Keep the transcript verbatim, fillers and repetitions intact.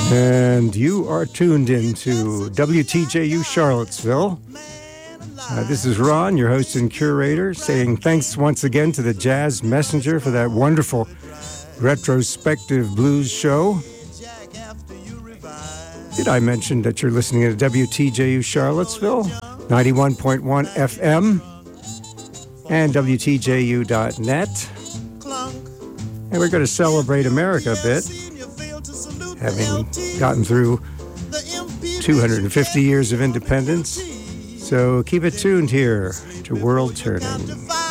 And you are tuned into W T J U Charlottesville. Uh, this is Ron, your host and curator, saying thanks once again to the Jazz Messenger for that wonderful retrospective blues show. Did I mention that you're listening to W T J U Charlottesville, ninety-one point one F M, and W T J U dot net. And we're going to celebrate America a bit, having gotten through two hundred fifty years of independence. So keep it tuned here to World Turning.